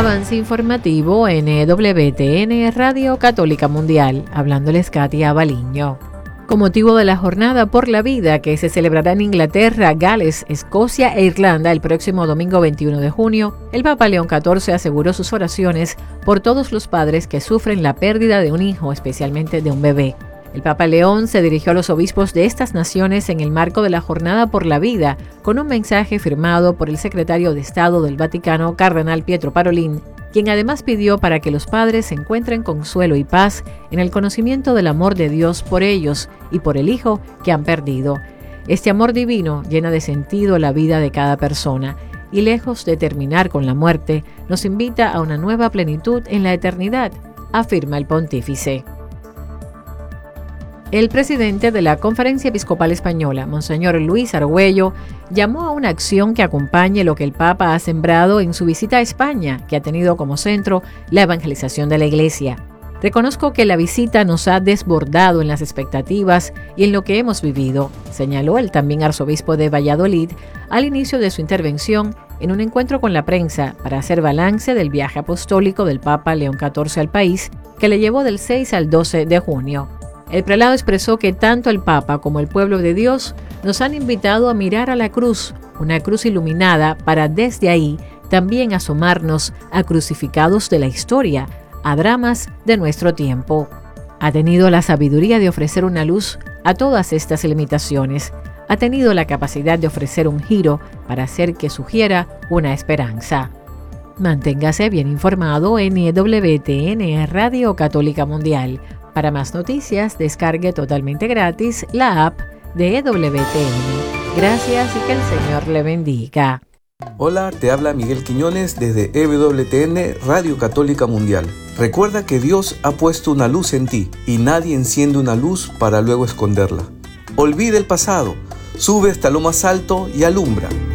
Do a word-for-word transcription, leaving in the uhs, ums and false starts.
Avance informativo en E W T N Radio Católica Mundial, hablándoles Katia Baliño. Con motivo de la Jornada por la Vida que se celebrará en Inglaterra, Gales, Escocia e Irlanda el próximo domingo veintiuno de junio, el Papa León catorce aseguró sus oraciones por todos los padres que sufren la pérdida de un hijo, especialmente de un bebé. El Papa León se dirigió a los obispos de estas naciones en el marco de la Jornada por la Vida, con un mensaje firmado por el secretario de Estado del Vaticano, Cardenal Pietro Parolin, quien además pidió para que los padres encuentren consuelo y paz en el conocimiento del amor de Dios por ellos y por el hijo que han perdido. Este amor divino llena de sentido la vida de cada persona y, lejos de terminar con la muerte, nos invita a una nueva plenitud en la eternidad, afirma el pontífice. El presidente de la Conferencia Episcopal Española, Monseñor Luis Argüello, llamó a una acción que acompañe lo que el Papa ha sembrado en su visita a España, que ha tenido como centro la evangelización de la Iglesia. Reconozco que la visita nos ha desbordado en las expectativas y en lo que hemos vivido, señaló el también arzobispo de Valladolid al inicio de su intervención en un encuentro con la prensa para hacer balance del viaje apostólico del Papa León catorce al país, que le llevó del seis al doce de junio. El prelado expresó que tanto el Papa como el pueblo de Dios nos han invitado a mirar a la cruz, una cruz iluminada, para desde ahí también asomarnos a crucificados de la historia, a dramas de nuestro tiempo. Ha tenido la sabiduría de ofrecer una luz a todas estas limitaciones. Ha tenido la capacidad de ofrecer un giro para hacer que sugiera una esperanza. Manténgase bien informado en E W T N Radio Católica Mundial. Para más noticias, descargue totalmente gratis la app de E W T N. Gracias y que el Señor le bendiga. Hola, te habla Miguel Quiñones desde E W T N Radio Católica Mundial. Recuerda que Dios ha puesto una luz en ti y nadie enciende una luz para luego esconderla. Olvida el pasado, sube hasta lo más alto y alumbra.